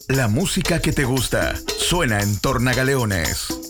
La música que te gusta suena en Tornagaleones.